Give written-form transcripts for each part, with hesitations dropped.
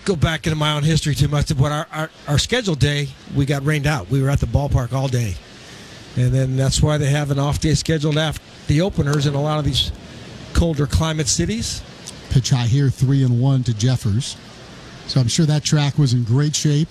go back into my own history too much, but our scheduled day, we got rained out. We were at the ballpark all day. And then that's why they have an off day scheduled after the openers in a lot of these colder climate cities. Pitch high here, 3-1 to Jeffers. So I'm sure that track was in great shape.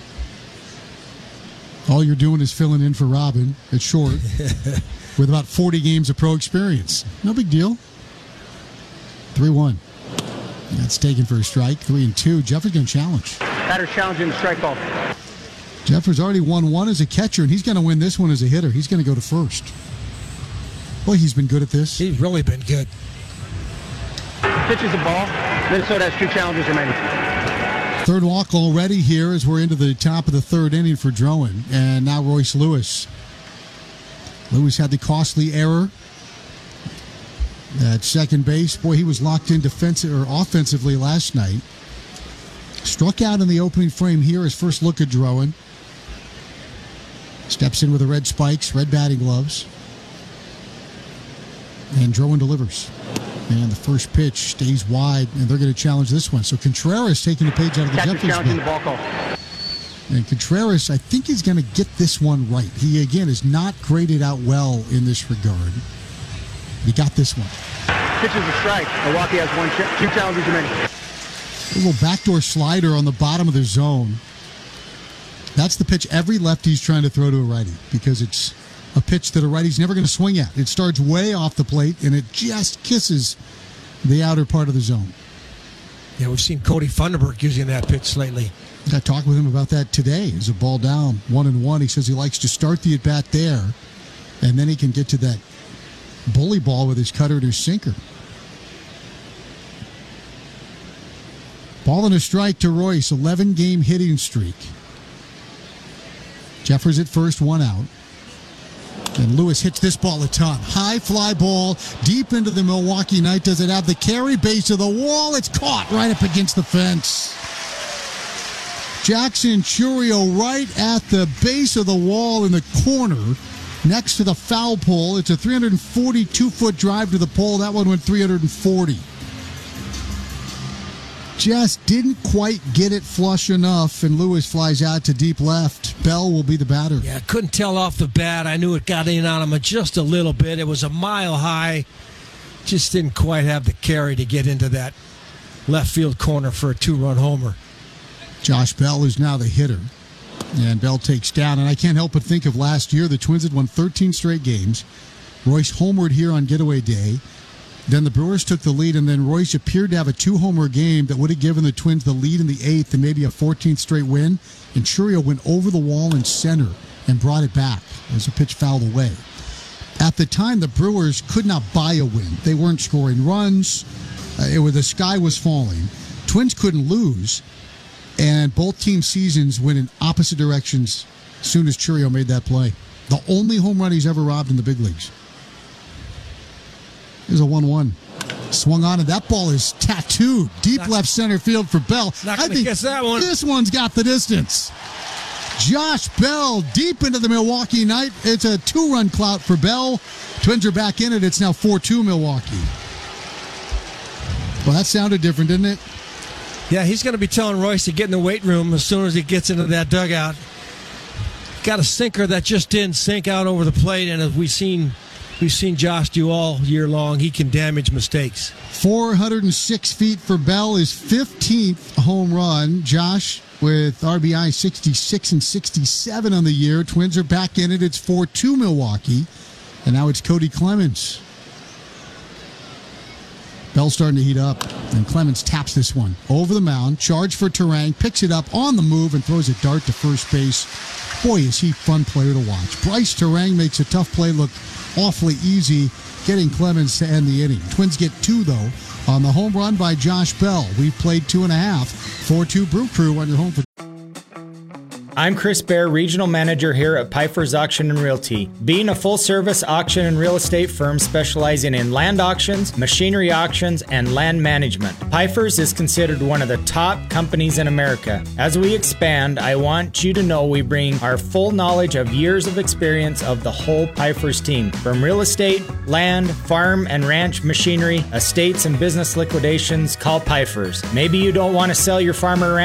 All you're doing is filling in for Robin at short with about 40 games of pro experience. No big deal. 3-1. That's taken for a strike. 3-2. Jeffers going to challenge. Batter's challenging the strike ball. Jeffers already won one as a catcher, and he's going to win this one as a hitter. He's going to go to first. Boy, he's been good at this. He's really been good. Pitches the ball. Minnesota has 2 challenges remaining. Third walk already here as we're into the top of the third inning for Drowan. And now Royce Lewis. Lewis had the costly error at second base. Boy, he was locked in offensively last night. Struck out in the opening frame here. His first look at Drowan. Steps in with the red spikes, red batting gloves. And Drowan delivers. And the first pitch stays wide, and they're going to challenge this one. So Contreras taking the page out of the Jeffers challenging the ball call. And Contreras, I think, is going to get this one right. He, again, is not graded out well in this regard. He got this one. Pitches a strike. Milwaukee has 2 challenges remaining. A little backdoor slider on the bottom of the zone. That's the pitch every lefty's trying to throw to a righty because it's a pitch that a righty's never going to swing at. It starts way off the plate, and it just kisses the outer part of the zone. Yeah, we've seen Cody Funderburk using that pitch lately. I talked with him about that today. As a ball down, 1-1. He says he likes to start the at-bat there, and then he can get to that bully ball with his cutter and his sinker. Ball and a strike to Royce, 11-game hitting streak. Jeffers at first, 1 out. And Lewis hits this ball a ton. High fly ball deep into the Milwaukee Knight. Does it have the carry? Base of the wall. It's caught right up against the fence. Jackson Chourio right at the base of the wall in the corner next to the foul pole. It's a 342-foot drive to the pole. That one went 340. Just didn't quite get it flush enough, and Lewis flies out to deep left. Bell will be the batter. Yeah, couldn't tell off the bat. I knew it got in on him just a little bit. It was a mile high. Just didn't quite have the carry to get into that left field corner for a 2-run homer. Josh Bell is now the hitter, and Bell takes down. And I can't help but think of last year. The Twins had won 13 straight games. Royce homered here on getaway day. Then the Brewers took the lead, and then Royce appeared to have a 2-homer game that would have given the Twins the lead in the 8th and maybe a 14th straight win. And Chourio went over the wall in center and brought it back as a pitch fouled away. At the time, the Brewers could not buy a win. They weren't scoring runs. The sky was falling. Twins couldn't lose, and both team seasons went in opposite directions as soon as Chourio made that play. The only home run he's ever robbed in the big leagues. Here's a 1-1. Swung on, and that ball is tattooed deep left center field for Bell. Not going to guess that one. This one's got the distance. Josh Bell deep into the Milwaukee Knight. It's a 2-run clout for Bell. Twins are back in it. It's now 4-2 Milwaukee. Well, that sounded different, didn't it? Yeah, he's going to be telling Royce to get in the weight room as soon as he gets into that dugout. Got a sinker that just didn't sink out over the plate, and as we've seen Josh do all year long, he can damage mistakes. 406 feet for Bell, his 15th home run. Josh with RBI 66 and 67 on the year. Twins are back in it. It's 4-2 Milwaukee. And now it's Cody Clemens. Bell's starting to heat up, and Clemens taps this one over the mound. Charge for Turang, picks it up on the move and throws a dart to first base. Boy, is he a fun player to watch. Bryce Turang makes a tough play look awfully easy, getting Clemens to end the inning. Twins get 2, though, on the home run by Josh Bell. We've played 2.5. 4-2 Brew Crew on your home for... I'm Chris Baer, Regional Manager here at Pfeiffer's Auction and Realty. Being a full-service auction and real estate firm specializing in land auctions, machinery auctions, and land management, Pfeiffer's is considered one of the top companies in America. As we expand, I want you to know we bring our full knowledge of years of experience of the whole Pfeiffer's team. From real estate, land, farm and ranch machinery, estates and business liquidations, call Pfeiffer's. Maybe you don't want to sell your farm or ranch